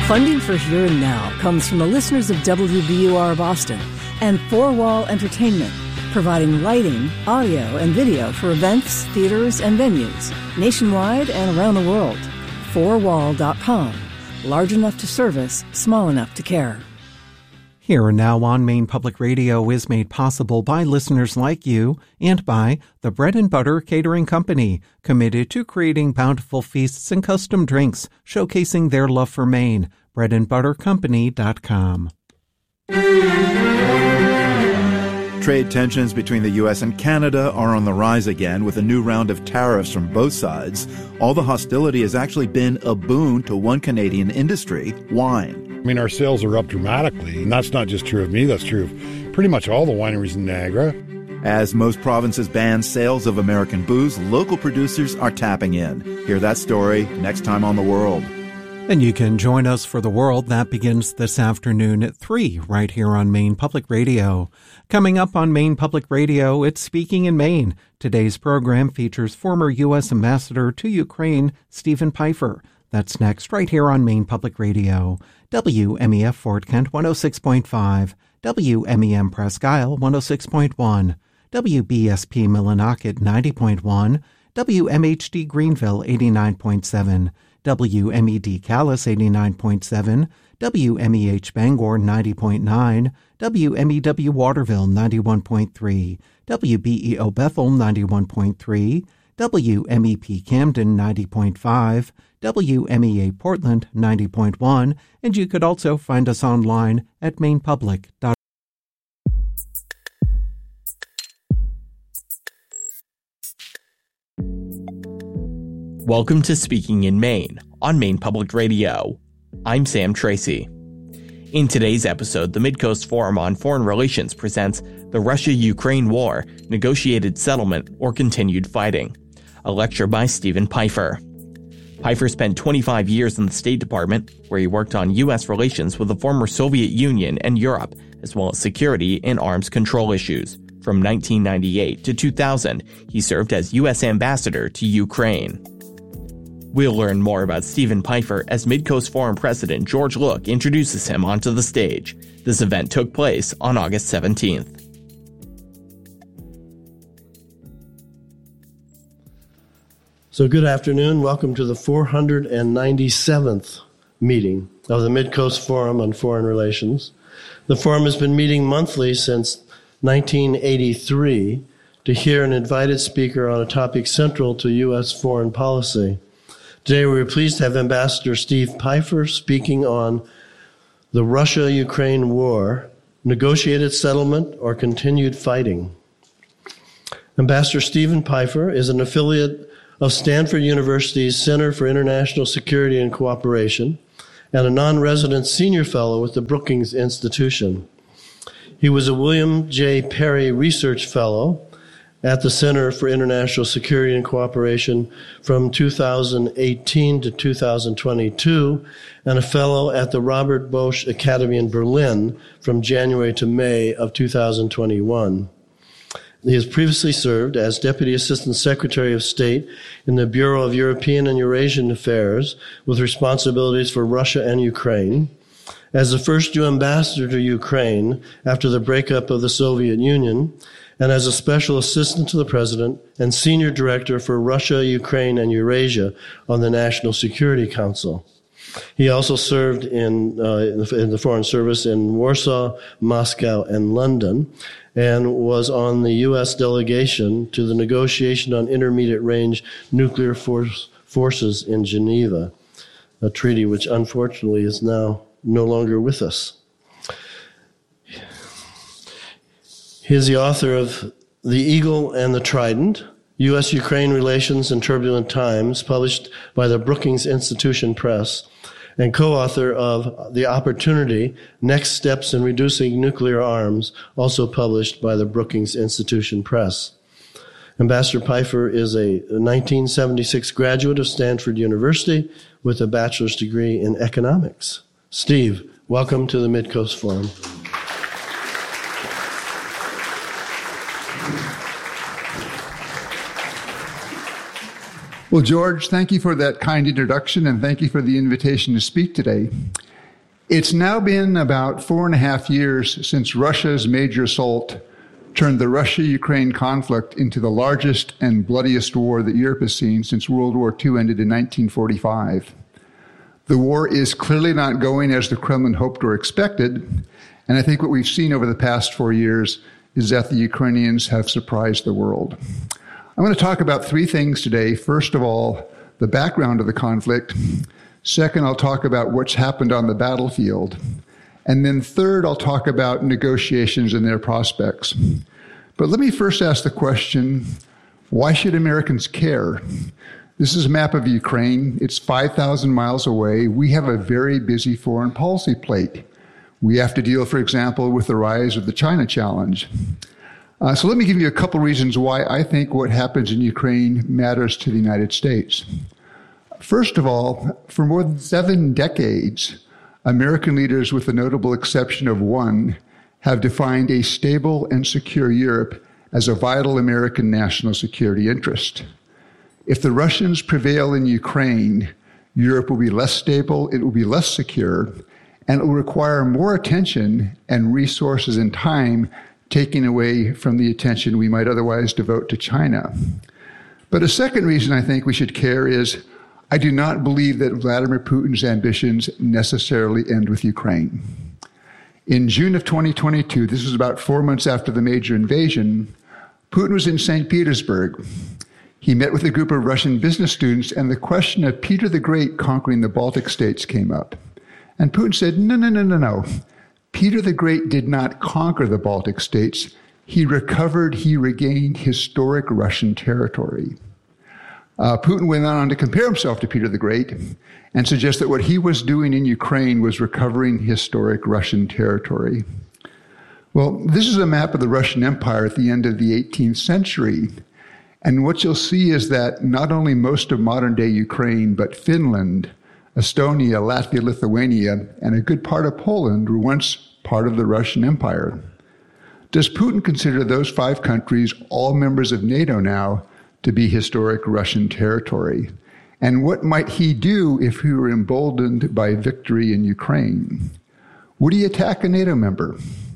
Funding for Here and Now comes from the listeners of WBUR Boston and Four Wall Entertainment, providing lighting, audio, and video for events, theaters, and venues nationwide and around the world. Fourwall.com. Large enough to service, small enough to care. Here and Now on Maine Public Radio is made possible by listeners like you and by the Bread and Butter Catering Company, committed to creating bountiful feasts and custom drinks, showcasing their love for Maine. breadandbuttercompany.com. Trade tensions between the U.S. and Canada are on the rise again with a new round of tariffs from both sides. All the hostility has actually been a boon to one Canadian industry, wine. I mean, our sales are up dramatically, and that's not just true of me, that's true of pretty much all the wineries in Niagara. As most provinces ban sales of American booze, local producers are tapping in. Hear that story next time on The World. And you can join us for The World. That begins this afternoon at 3 right here on Maine Public Radio. Coming up on Maine Public Radio, it's Speaking in Maine. Today's program features former U.S. Ambassador to Ukraine, Stephen Pfeiffer. That's next right here on Maine Public Radio. WMEF Fort Kent 106.5, WMEM Presque Isle 106.1, WBSP Millinocket 90.1, WMHD Greenville 89.7, WMED Calais 89.7, WMEH Bangor 90.9, WMEW Waterville 91.3, WBEO Bethel 91.3, WMEP Camden 90.5, WMEA Portland 90.1, and you could also find us online at mainpublic.org. Welcome to Speaking in Maine on Maine Public Radio. I'm Sam Tracy. In today's episode, the Midcoast Forum on Foreign Relations presents The Russia-Ukraine War, Negotiated Settlement or Continued Fighting, a lecture by Stephen Pfeiffer. Pfeiffer spent 25 years in the State Department, where he worked on U.S. relations with the former Soviet Union and Europe, as well as security and arms control issues. From 1998 to 2000, he served as U.S. Ambassador to Ukraine. We'll learn more about Stephen Pfeiffer as Midcoast Forum President George Look introduces him onto the stage. This event took place on August 17th. So good afternoon. Welcome to the 497th meeting of the Midcoast Forum on Foreign Relations. The forum has been meeting monthly since 1983 to hear an invited speaker on a topic central to U.S. foreign policy. Today we are pleased to have Ambassador Steve Pfeiffer speaking on the Russia-Ukraine War, Negotiated Settlement or Continued Fighting. Ambassador Stephen Pfeiffer is an affiliate of Stanford University's Center for International Security and Cooperation and a non-resident senior fellow with the Brookings Institution. He was a William J. Perry Research Fellow at the Center for International Security and Cooperation from 2018 to 2022, and a fellow at the Robert Bosch Academy in Berlin from January to May of 2021. He has previously served as Deputy Assistant Secretary of State in the Bureau of European and Eurasian Affairs with responsibilities for Russia and Ukraine, as the first new ambassador to Ukraine after the breakup of the Soviet Union, and as a special assistant to the president and senior director for Russia, Ukraine, and Eurasia on the National Security Council. He also served in the Foreign Service in Warsaw, Moscow, and London, and was on the U.S. delegation to the negotiation on intermediate-range nuclear forces in Geneva, a treaty which unfortunately is now no longer with us. He is the author of The Eagle and the Trident, U.S.-Ukraine Relations in Turbulent Times, published by the Brookings Institution Press, and co-author of The Opportunity, Next Steps in Reducing Nuclear Arms, also published by the Brookings Institution Press. Ambassador Pfeiffer is a 1976 graduate of Stanford University with a bachelor's degree in economics. Steve, welcome to the Midcoast Forum. Well, George, thank you for that kind introduction, and thank you for the invitation to speak today. It's now been about 4.5 years since Russia's major assault turned the Russia-Ukraine conflict into the largest and bloodiest war that Europe has seen since World War II ended in 1945. The war is clearly not going as the Kremlin hoped or expected, and I think what we've seen over the past 4 years is that the Ukrainians have surprised the world. I'm going to talk about 3 things today. First of all, the background of the conflict. Second, I'll talk about what's happened on the battlefield. And then third, I'll talk about negotiations and their prospects. But let me first ask the question, why should Americans care? This is a map of Ukraine. It's 5,000 miles away. We have a very busy foreign policy plate. We have to deal, for example, with the rise of the China challenge. So let me give you a couple reasons why I think what happens in Ukraine matters to the United States. First of all, for more than 7 decades, American leaders, with the notable exception of one, have defined a stable and secure Europe as a vital American national security interest. If the Russians prevail in Ukraine, Europe will be less stable, it will be less secure, and it will require more attention and resources and time taken away from the attention we might otherwise devote to China. But a second reason I think we should care is I do not believe that Vladimir Putin's ambitions necessarily end with Ukraine. In June of 2022, this was about 4 months after the major invasion, Putin was in St. Petersburg. He met with a group of Russian business students, and the question of Peter the Great conquering the Baltic states came up. And Putin said, no. Peter the Great did not conquer the Baltic states. He regained historic Russian territory. Putin went on to compare himself to Peter the Great and suggest that what he was doing in Ukraine was recovering historic Russian territory. Well, this is a map of the Russian Empire at the end of the 18th century. And what you'll see is that not only most of modern-day Ukraine, but Finland, Estonia, Latvia, Lithuania, and a good part of Poland were once part of the Russian Empire. Does Putin consider those 5 countries, all members of NATO now, to be historic Russian territory? And what might he do if he were emboldened by victory in Ukraine? Would he attack a NATO member?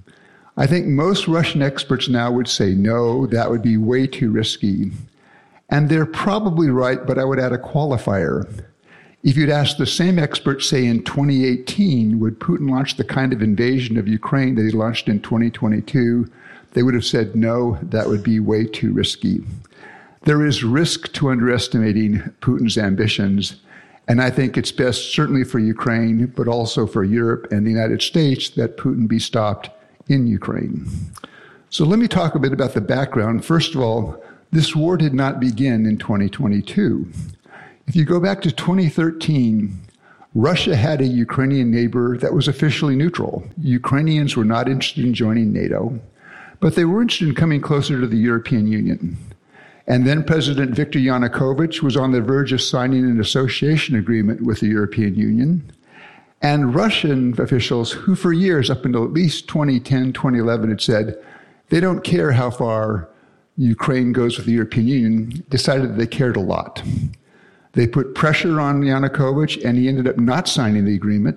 I think most Russian experts now would say no, that would be way too risky. And they're probably right, but I would add a qualifier. If you'd ask the same experts, say in 2018, would Putin launch the kind of invasion of Ukraine that he launched in 2022, they would have said no, that would be way too risky. There is risk to underestimating Putin's ambitions, and I think it's best, certainly for Ukraine, but also for Europe and the United States, that Putin be stopped in Ukraine. So let me talk a bit about the background. First of all, this war did not begin in 2022. If you go back to 2013, Russia had a Ukrainian neighbor that was officially neutral. Ukrainians were not interested in joining NATO, but they were interested in coming closer to the European Union. And then President Viktor Yanukovych was on the verge of signing an association agreement with the European Union. And Russian officials, who for years, up until at least 2010, 2011, had said they don't care how far Ukraine goes with the European Union, decided that they cared a lot. They put pressure on Yanukovych, and he ended up not signing the agreement.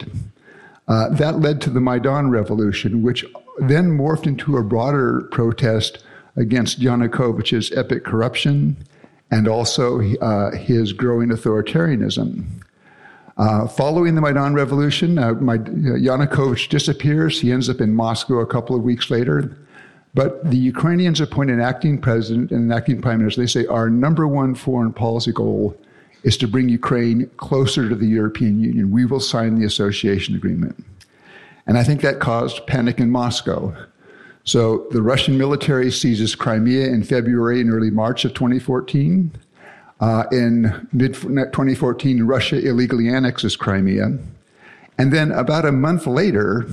That led to the Maidan Revolution, which then morphed into a broader protest against Yanukovych's epic corruption and also his growing authoritarianism. Following the Maidan Revolution, Yanukovych disappears. He ends up in Moscow a couple of weeks later. But the Ukrainians appoint an acting president and an acting prime minister. They say our number one foreign policy goal is to bring Ukraine closer to the European Union. We will sign the association agreement. And I think that caused panic in Moscow. So the Russian military seizes Crimea in February and early March of 2014. In mid-2014, Russia illegally annexes Crimea. And then about a month later,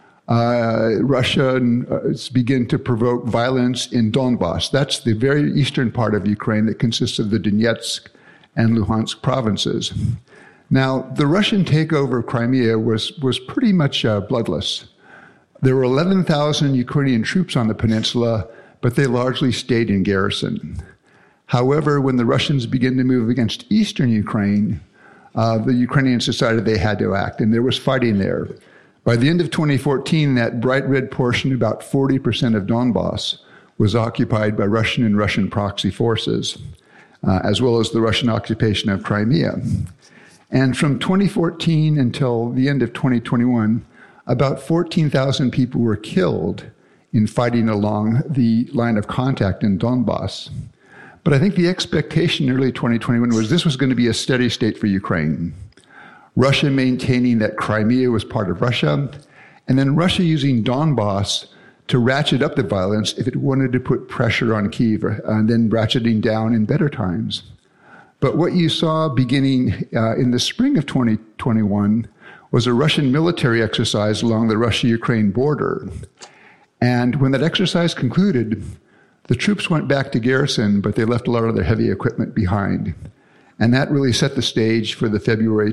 Russia begin to provoke violence in Donbass. That's the very eastern part of Ukraine that consists of the Donetsk and Luhansk provinces. Now, the Russian takeover of Crimea was pretty much bloodless. There were 11,000 Ukrainian troops on the peninsula, but they largely stayed in garrison. However, when the Russians began to move against eastern Ukraine, the Ukrainians decided they had to act, and there was fighting there. By the end of 2014, that bright red portion, about 40% of Donbass, was occupied by Russian and Russian proxy forces, as well as the Russian occupation of Crimea. And from 2014 until the end of 2021, about 14,000 people were killed in fighting along the line of contact in Donbass. But I think the expectation in early 2021 was this was going to be a steady state for Ukraine. Russia maintaining that Crimea was part of Russia, and then Russia using Donbass to ratchet up the violence if it wanted to put pressure on Kyiv, and then ratcheting down in better times. But what you saw beginning in the spring of 2021 was a Russian military exercise along the Russia-Ukraine border. And when that exercise concluded, the troops went back to garrison, but they left a lot of their heavy equipment behind. And that really set the stage for the February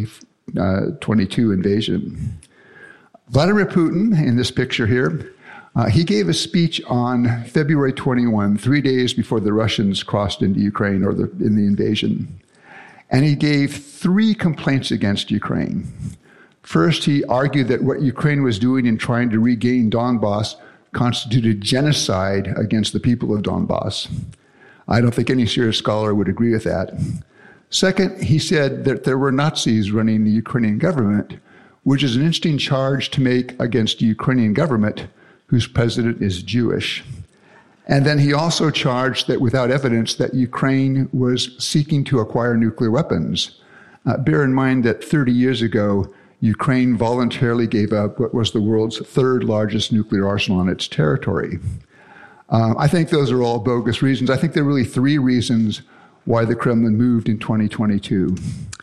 2022 invasion. Vladimir Putin, in this picture here, he gave a speech on February 21, 3 days before the Russians crossed into Ukraine or in the invasion. And he gave 3 complaints against Ukraine. First, he argued that what Ukraine was doing in trying to regain Donbass constituted genocide against the people of Donbass. I don't think any serious scholar would agree with that. Second, he said that there were Nazis running the Ukrainian government, which is an interesting charge to make against the Ukrainian government, whose president is Jewish. And then he also charged that without evidence that Ukraine was seeking to acquire nuclear weapons. Bear in mind that 30 years ago, Ukraine voluntarily gave up what was the world's 3rd largest nuclear arsenal on its territory. I think those are all bogus reasons. I think there are really 3 reasons why the Kremlin moved in 2022.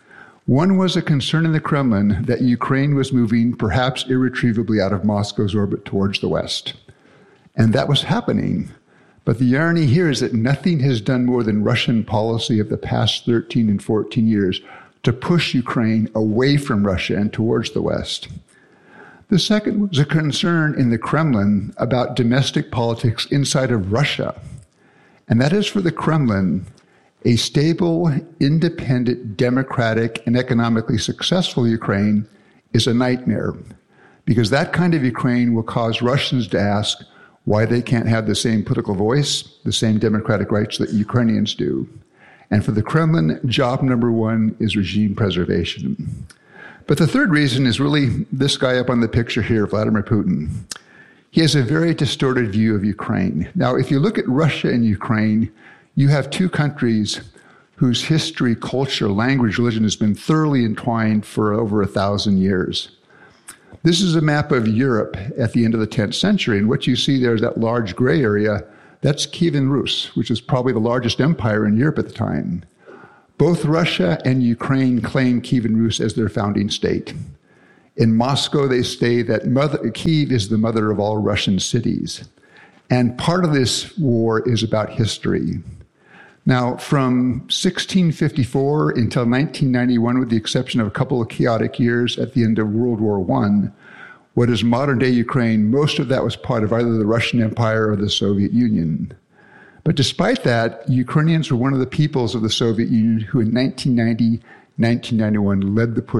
One was a concern in the Kremlin that Ukraine was moving perhaps irretrievably out of Moscow's orbit towards the West. And that was happening. But the irony here is that nothing has done more than Russian policy of the past 13 and 14 years to push Ukraine away from Russia and towards the West. The second was a concern in the Kremlin about domestic politics inside of Russia. And that is for the Kremlin, a stable, independent, democratic, and economically successful Ukraine is a nightmare, because that kind of Ukraine will cause Russians to ask why they can't have the same political voice, the same democratic rights that Ukrainians do. And for the Kremlin, job number 1 is regime preservation. But the third reason is really this guy up on the picture here, Vladimir Putin. He has a very distorted view of Ukraine. Now, if you look at Russia and Ukraine, you have 2 countries whose history, culture, language, religion has been thoroughly entwined for over 1,000 years. This is a map of Europe at the end of the 10th century, and what you see there is that large gray area. That's Kievan Rus, which is probably the largest empire in Europe at the time. Both Russia and Ukraine claim Kievan Rus as their founding state. In Moscow, they say that Kyiv is the mother of all Russian cities. And part of this war is about history. Now, from 1654 until 1991, with the exception of a couple of chaotic years at the end of World War I, what is modern-day Ukraine, most of that was part of either the Russian Empire or the Soviet Union. But despite that, Ukrainians were one of the peoples of the Soviet Union who in 1990, 1991 led the push